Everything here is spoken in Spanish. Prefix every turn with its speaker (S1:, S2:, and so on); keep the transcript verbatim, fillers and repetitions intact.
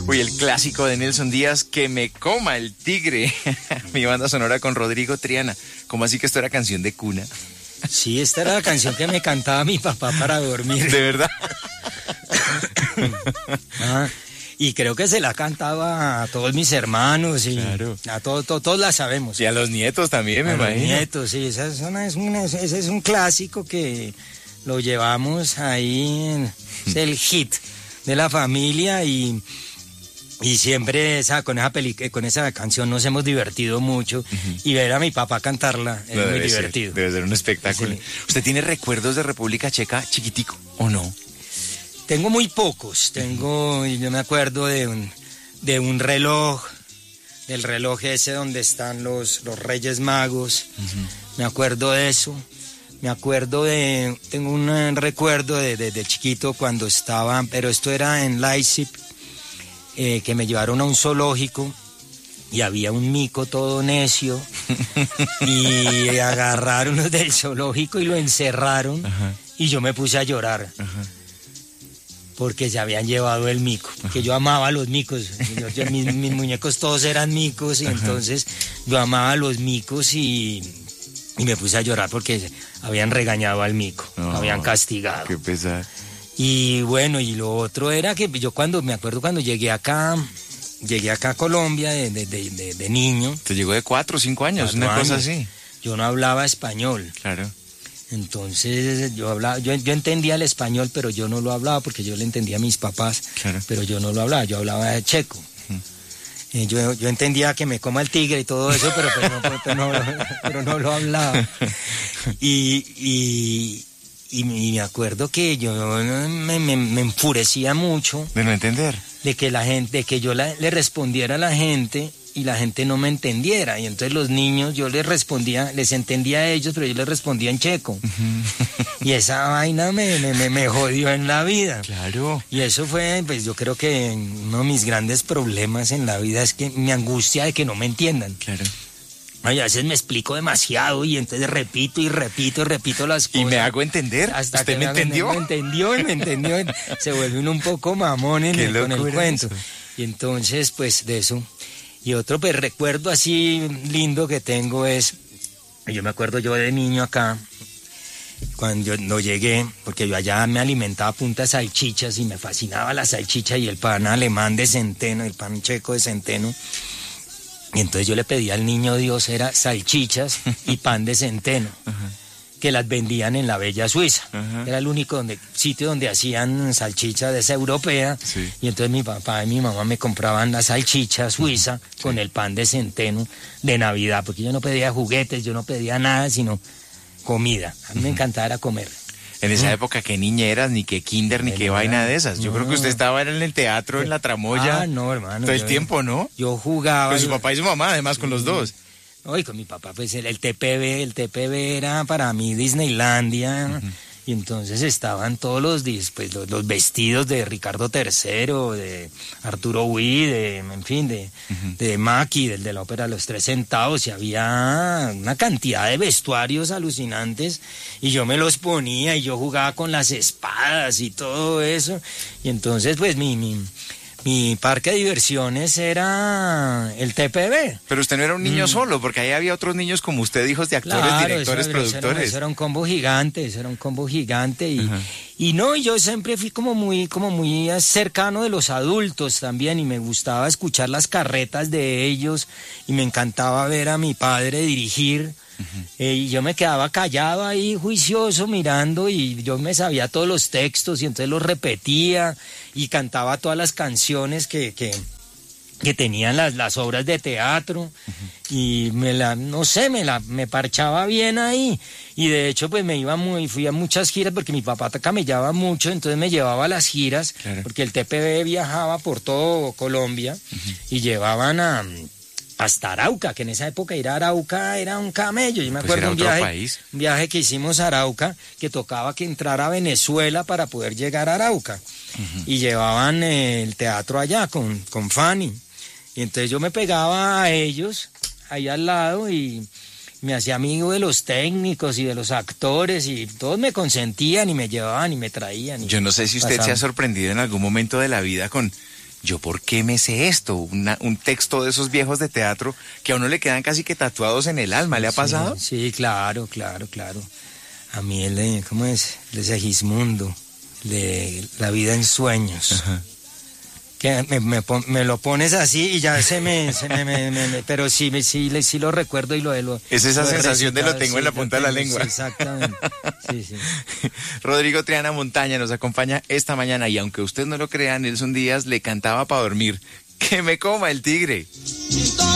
S1: Uy, el clásico de Nelson Díaz, Que me coma el tigre. Mi banda sonora con Rodrigo Triana. ¿Cómo así que esto era canción de cuna?
S2: Sí, esta era la canción que me cantaba mi papá para dormir.
S1: ¿De verdad?
S2: Ah, y creo que se la cantaba a todos mis hermanos y
S1: claro.
S2: a todos, todos, todos la sabemos.
S1: Y a los nietos también, me
S2: a
S1: imagino.
S2: Los nietos, sí, esa es una, es una, ese es un clásico que lo llevamos ahí, en, es el hit de la familia y, y siempre esa, con, esa peli, con esa canción nos hemos divertido mucho uh-huh. y ver a mi papá cantarla es no, muy divertido.
S1: Ser, debe ser un espectáculo. Sí. ¿Usted tiene recuerdos de República Checa chiquitico o no?
S2: Tengo muy pocos, tengo, yo me acuerdo de un, de un reloj, del reloj ese donde están los, los Reyes Magos, uh-huh. me acuerdo de eso, me acuerdo de, tengo un recuerdo de, de, de chiquito cuando estaba, pero esto era en Leipzig, eh, que me llevaron a un zoológico y había un mico todo necio y agarraron los del zoológico y lo encerraron uh-huh. y yo me puse a llorar. Uh-huh. Porque se habían llevado el mico, que yo amaba a los micos, yo, yo, mis, mis muñecos todos eran micos y Ajá. entonces yo amaba a los micos y, y me puse a llorar porque habían regañado al mico, oh, lo habían castigado.
S1: Qué pesar.
S2: Y bueno, y lo otro era que yo cuando, me acuerdo cuando llegué acá, llegué acá a Colombia de, de, de, de, de niño.
S1: Te llegó de cuatro o cinco años, una años. cosa así.
S2: Yo no hablaba español.
S1: Claro.
S2: Entonces yo hablaba, yo, yo entendía el español, pero yo no lo hablaba porque yo le entendía a mis papás, claro. pero yo no lo hablaba, yo hablaba de checo. Uh-huh. Eh, yo, yo entendía que me coma el tigre y todo eso, pero, pero, no, pero, no, pero no lo hablaba. Y, y, y me acuerdo que yo me, me, me enfurecía mucho.
S1: De no entender.
S2: De que la gente, de que yo la, le respondiera a la gente y la gente no me entendiera, y entonces los niños, yo les respondía, les entendía a ellos, pero yo les respondía en checo, uh-huh. y esa vaina me, me, me jodió en la vida.
S1: Claro.
S2: Y eso fue, pues yo creo que uno de mis grandes problemas en la vida es que mi angustia de que no me entiendan.
S1: Claro.
S2: Ay, a veces me explico demasiado y entonces repito y repito y repito las cosas.
S1: Y me hago entender.
S2: Hasta
S1: ¿Usted
S2: que
S1: me entendió?
S2: Me entendió y me entendió. Se vuelve uno un poco mamón en el, con el cuento. Eso. Y entonces, pues de eso... Y otro pues, recuerdo así lindo que tengo es, yo me acuerdo yo de niño acá, cuando yo no llegué, porque yo allá me alimentaba a punta de salchichas y me fascinaba la salchicha y el pan alemán de centeno, el pan checo de centeno. Y entonces yo le pedí al niño Dios, era salchichas y pan de centeno. Uh-huh. Que las vendían en la bella Suiza. Uh-huh. Era el único donde, sitio donde hacían salchicha de esa europea. Sí. Y entonces mi papá y mi mamá me compraban la salchicha suiza uh-huh. con sí. el pan de centeno de Navidad, porque yo no pedía juguetes, yo no pedía nada, sino comida. A mí uh-huh. me encantaba era comer.
S1: En esa uh-huh. época, ¿qué niñeras, ni qué kinder, ni qué vaina de esas? Yo no. creo que usted estaba en el teatro, en la tramoya.
S2: Ah, no, hermano.
S1: Todo el
S2: yo,
S1: tiempo, ¿no?
S2: Yo jugaba.
S1: Con su papá y su mamá, además, con los dos.
S2: No, y con mi papá, pues el, el T P B, el T P B era para mí Disneylandia, uh-huh. y entonces estaban todos los, pues, los, los vestidos de Ricardo tercero, de Arturo Huy, de, en fin, de, uh-huh. de Maki, del de la ópera Los Tres Centavos, y había una cantidad de vestuarios alucinantes, y yo me los ponía, y yo jugaba con las espadas y todo eso, y entonces, pues, mi... mi Mi parque de diversiones era el T P B.
S1: Pero usted no era un niño mm. solo, porque ahí había otros niños como usted, hijos de actores, claro, directores,
S2: eso,
S1: productores.
S2: Eso era, eso era un combo gigante, eso era un combo gigante. Y, uh-huh. y no, yo siempre fui como muy, como muy cercano de los adultos también, y me gustaba escuchar las carretas de ellos, y me encantaba ver a mi padre dirigir. Uh-huh. Eh, y yo me quedaba callado ahí, juicioso, mirando, y yo me sabía todos los textos y entonces los repetía y cantaba todas las canciones que, que, que tenían las, las obras de teatro. Uh-huh. Y me la, no sé, me la, me parchaba bien ahí. Y de hecho, pues me iba muy, fui a muchas giras porque mi papá camellaba mucho, entonces me llevaba a las giras, claro. porque el T P B viajaba por todo Colombia, uh-huh. y llevaban a... hasta Arauca, que en esa época ir a Arauca era un camello. Yo me
S1: pues
S2: acuerdo un viaje,
S1: país.
S2: un viaje que hicimos a Arauca, que tocaba que entrara a Venezuela para poder llegar a Arauca. Uh-huh. Y llevaban eh, el teatro allá con, con Fanny. Y entonces yo me pegaba a ellos, ahí al lado, y me hacía amigo de los técnicos y de los actores, y todos me consentían y me llevaban y me traían. Y
S1: yo no sé si usted pasaban. Se ha sorprendido en algún momento de la vida con... ¿yo por qué me sé esto? Una, un texto de esos viejos de teatro que a uno le quedan casi que tatuados en el alma, ¿le ha pasado?
S2: Sí, sí, claro, claro, claro. A mí el de, ¿cómo es? El de Segismundo, de La vida en sueños. Ajá. Que me, me, me lo pones así y ya se me... Se me, me, me, me pero sí, sí, sí, sí lo recuerdo y lo... lo
S1: es esa
S2: lo
S1: sensación de lo tengo
S2: sí,
S1: en la punta
S2: tengo,
S1: de la lengua.
S2: Sí, exactamente. Sí, sí.
S1: Rodrigo Triana Montaña nos acompaña esta mañana y aunque usted no lo crea, Nelson Díaz le cantaba para dormir. ¡Que me coma el tigre!